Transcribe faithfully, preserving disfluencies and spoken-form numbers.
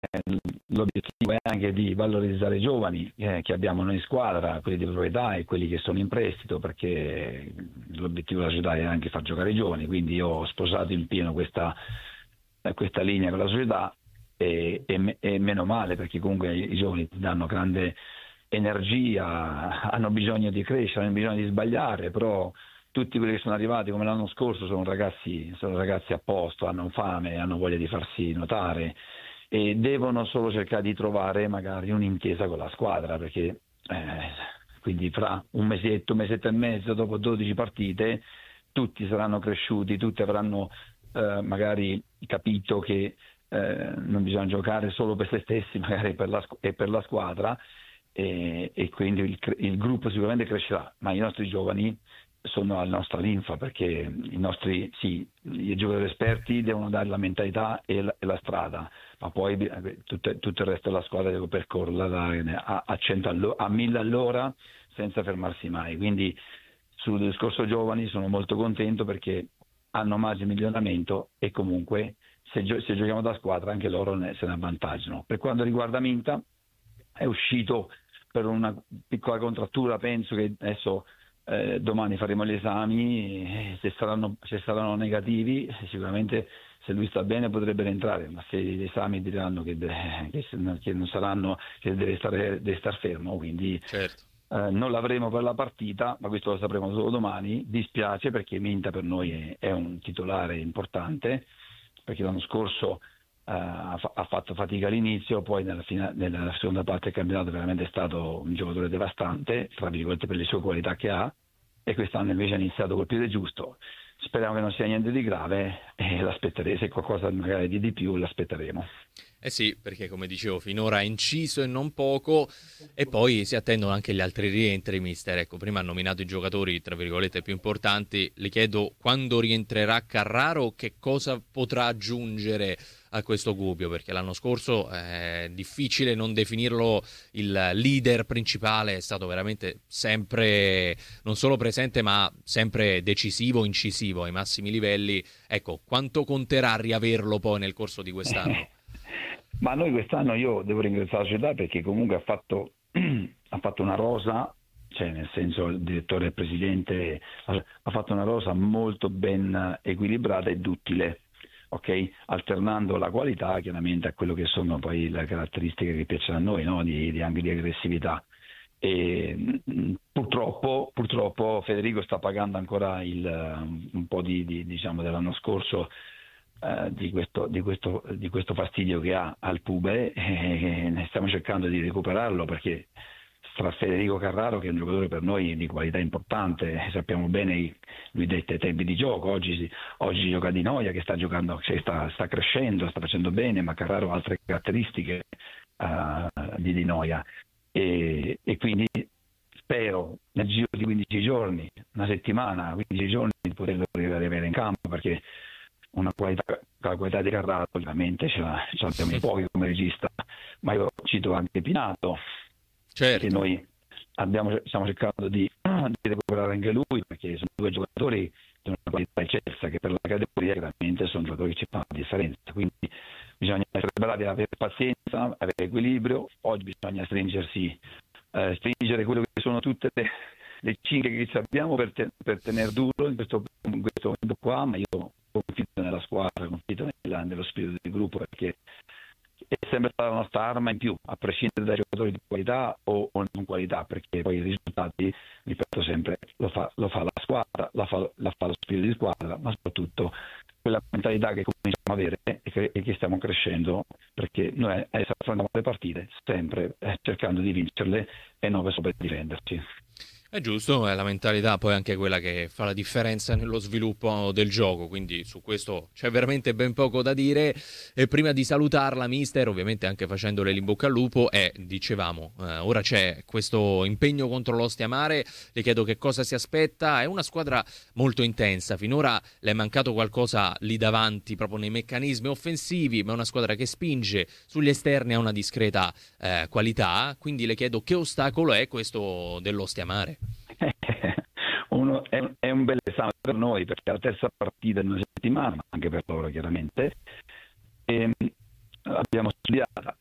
l'obiettivo è anche di valorizzare i giovani eh, che abbiamo noi in squadra, quelli di proprietà e quelli che sono in prestito, perché l'obiettivo della società è anche far giocare i giovani, quindi io ho sposato in pieno questa, questa linea con la società e, e, e meno male, perché comunque i, i giovani ti danno grande energia, hanno bisogno di crescere, hanno bisogno di sbagliare, però tutti quelli che sono arrivati come l'anno scorso sono ragazzi, sono ragazzi a posto, hanno fame, hanno voglia di farsi notare e devono solo cercare di trovare magari un'intesa con la squadra, perché eh, quindi fra un mesetto, un mesetto e mezzo, dopo dodici partite, tutti saranno cresciuti, tutti avranno eh, magari capito che eh, non bisogna giocare solo per se stessi, magari per la, e per la squadra, e, e quindi il, il gruppo sicuramente crescerà, ma i nostri giovani sono la nostra linfa, perché i nostri sì, i giocatori esperti devono dare la mentalità e la, e la strada, ma poi tutto, tutto il resto della squadra deve percorrerla a, a, cento allo, a mille all'ora senza fermarsi mai. Quindi sul discorso giovani sono molto contento perché hanno margine di miglioramento e comunque se, gio- se giochiamo da squadra anche loro ne, se ne avvantaggiano. Per quanto riguarda Minta, è uscito per una piccola contrattura, penso che adesso Eh, domani faremo gli esami, eh, se, saranno, se saranno negativi sicuramente se lui sta bene potrebbe rientrare, ma se gli esami diranno che, de- che, se- che non saranno, che deve stare, deve star fermo, quindi Certo. eh, non l'avremo per la partita, ma questo lo sapremo solo domani. Dispiace perché Minta per noi è, è un titolare importante, perché l'anno scorso eh, ha, fa- ha fatto fatica all'inizio, poi nella, fina- nella seconda parte del campionato veramente è stato un giocatore devastante, tra virgolette, per le sue qualità che ha, e quest'anno invece ha iniziato col piede giusto. Speriamo che non sia niente di grave e l'aspetteremo, se qualcosa magari di di più l'aspetteremo. Eh sì, perché come dicevo finora ha inciso e non poco, e poi si attendono anche gli altri rientri, mister. Ecco, prima ha nominato i giocatori tra virgolette più importanti, le chiedo quando rientrerà Carraro, che cosa potrà aggiungere a questo Gubbio, perché l'anno scorso è difficile non definirlo il leader principale, è stato veramente sempre non solo presente ma sempre decisivo, incisivo ai massimi livelli. Ecco, quanto conterà riaverlo poi nel corso di quest'anno? Ma noi quest'anno io devo ringraziare la società perché comunque ha fatto, ha fatto una rosa, cioè nel senso il direttore e il presidente ha fatto una rosa molto ben equilibrata ed duttile, ok? Alternando la qualità chiaramente a quello che sono poi le caratteristiche che piacciono a noi, no? di, di anche di aggressività. E, mh, purtroppo, purtroppo Federico sta pagando ancora il, un po' di, di, diciamo, dell'anno scorso eh, di, questo, di, questo, di questo fastidio che ha al pube, e ne stiamo cercando di recuperarlo perché tra Federico Carraro, che è un giocatore per noi di qualità importante, sappiamo bene lui dette tempi di gioco, oggi, si- oggi gioca Di Noia che sta giocando, cioè sta, sta crescendo, sta facendo bene, ma Carraro ha altre caratteristiche eh, di Di Noia e, e quindi spero nel giro di quindici giorni, una settimana, quindici giorni di poterlo riavere in campo, perché una qualità, la qualità di Carraro ovviamente ce, la, ce l'abbiamo in pochi come regista, ma io cito anche Pinato, che Certo. noi abbiamo, stiamo cercando di, di recuperare anche lui, perché sono due giocatori di una qualità eccelsa che per la categoria chiaramente sono giocatori che ci fanno la differenza, quindi bisogna essere bravi ad avere pazienza, avere equilibrio. Oggi bisogna stringersi, eh, stringere quello che sono tutte le, le cinghie che abbiamo per, te, per tenere duro in questo, in questo momento qua, ma io confido nella squadra, confido nella, nello spirito del gruppo, perché è sempre stata la nostra arma in più, a prescindere dai giocatori di qualità o, o non qualità, perché poi i risultati, ripeto sempre, lo fa, lo fa la squadra, la fa, la fa lo spirito di squadra, ma soprattutto quella mentalità che cominciamo ad avere e che, e che stiamo crescendo, perché noi adesso affrontiamo le partite sempre eh, cercando di vincerle e non solo per difenderci. È giusto, è la mentalità poi anche quella che fa la differenza nello sviluppo del gioco, quindi su questo c'è veramente ben poco da dire. E prima di salutarla, mister, ovviamente anche facendole l'in bocca al lupo, e dicevamo, eh, ora c'è questo impegno contro l'Ostia Mare, le chiedo che cosa si aspetta, è una squadra molto intensa, finora le è mancato qualcosa lì davanti, proprio nei meccanismi offensivi, ma è una squadra che spinge, sugli esterni ha una discreta eh, qualità, quindi le chiedo che ostacolo è questo dell'Ostia Mare. Uno, è, è un bel esame per noi perché è la terza partita in una settimana, ma anche per loro chiaramente. E, l'abbiamo studiata,